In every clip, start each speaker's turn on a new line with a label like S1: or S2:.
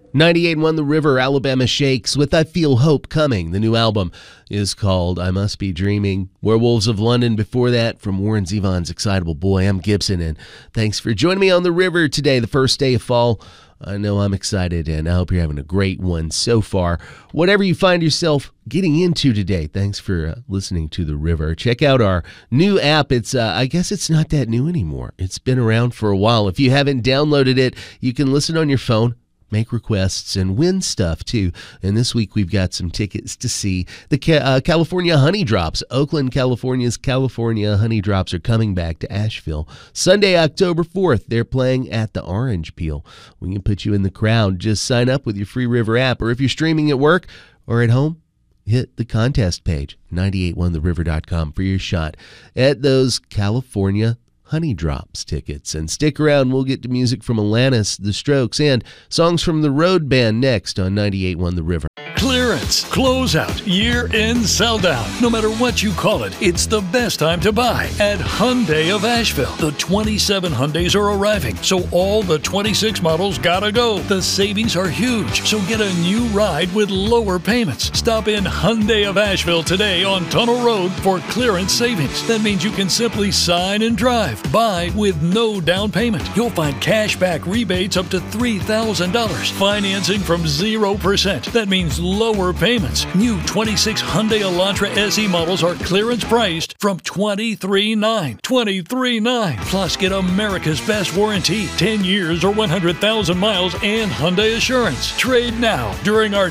S1: 98.1 The River, Alabama Shakes with I Feel Hope Coming. The new album is called I Must Be Dreaming. Werewolves of London before that from Warren Zevon's Excitable Boy. I'm Gibson, and thanks for joining me on the river today, the first day of fall. I know I'm excited, and I hope you're having a great one so far. Whatever you find yourself getting into today, thanks for listening to The River. Check out our new app. It's I guess it's not that new anymore. It's been around for a while. If you haven't downloaded it, you can listen on your phone, make requests, and win stuff, too. And this week, we've got some tickets to see the California Honey Drops. Oakland, California's California Honey Drops are coming back to Asheville. Sunday, October 4th, they're playing at the Orange Peel. We can put you in the crowd. Just sign up with your Free River app, or if you're streaming at work or at home, hit the contest page, 981theriver.com, for your shot at those California Honey Drops tickets. And stick around, we'll get to music from Alanis, The Strokes, and songs from the Road Band next on 98.1 The River.
S2: Clearance, closeout, year-end sell-down. No matter what you call it, it's the best time to buy at Hyundai of Asheville. The 27 Hyundais are arriving, so all the 26 models gotta go. The savings are huge, so get a new ride with lower payments. Stop in Hyundai of Asheville today on Tunnel Road for clearance savings. That means you can simply sign and drive. Buy with no down payment. You'll find cash-back rebates up to $3,000. Financing from 0%. That means lower payments. New 26 Hyundai Elantra SE models are clearance priced from $23,900. $23,900. Plus, get America's best warranty, 10 years or 100,000 miles, and Hyundai Assurance. Trade now during our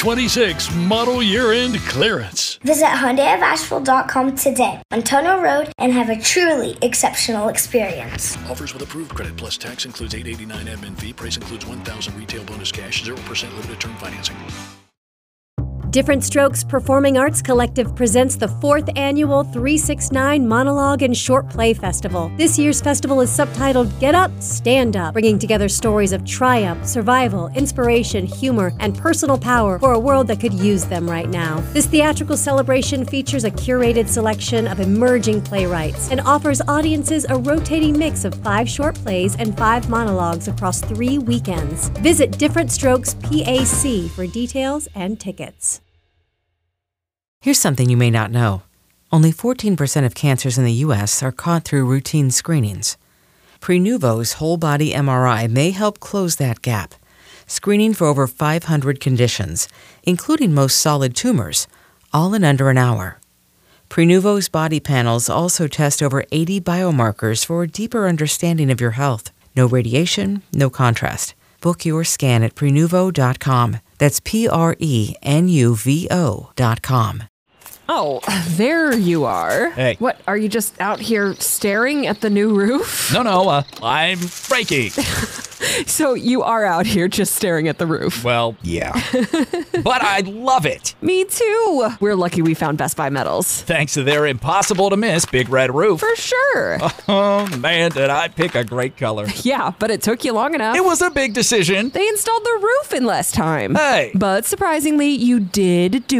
S2: 2026 model year-end clearance.
S3: Visit HyundaiofAsheville.com today on Tunnel Road and have a truly exceptional experience.
S2: Offers with approved credit plus tax includes $889 admin fee. Price includes $1,000 retail bonus cash, 0% limited term financing.
S4: Different Strokes Performing Arts Collective presents the 4th annual 369 Monologue and Short Play Festival. This year's festival is subtitled Get Up, Stand Up, bringing together stories of triumph, survival, inspiration, humor, and personal power for a world that could use them right now. This theatrical celebration features a curated selection of emerging playwrights and offers audiences a rotating mix of 5 short plays and 5 monologues across 3 weekends. Visit Different Strokes PAC for details and tickets.
S5: Here's something you may not know. Only 14% of cancers in the U.S. are caught through routine screenings. Prenuvo's whole-body MRI may help close that gap, screening for over 500 conditions, including most solid tumors, all in under an hour. Prenuvo's body panels also test over 80 biomarkers for a deeper understanding of your health. No radiation, no contrast. Book your scan at Prenuvo.com. That's Prenuvo.com.
S6: Oh, there you are.
S7: Hey.
S6: What, are you just out here staring at the new roof?
S7: No, I'm breaking.
S6: So you are out here just staring at the roof?
S7: Well, yeah. But I love it.
S6: Me too. We're lucky we found Best Buy Metals.
S7: Thanks to their impossible-to-miss Big Red Roof.
S6: For sure.
S7: Oh, man, did I pick a great color.
S6: Yeah, but it took you long enough.
S7: It was a big decision.
S6: They installed the roof in less time.
S7: Hey.
S6: But surprisingly, you did do